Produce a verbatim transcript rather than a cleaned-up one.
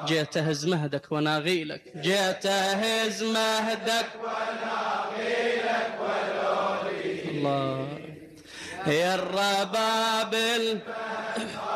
جيت أهز مهدك وناغيلك، جيت أهز مهدك وناغيلك ولولي الله يا الرباب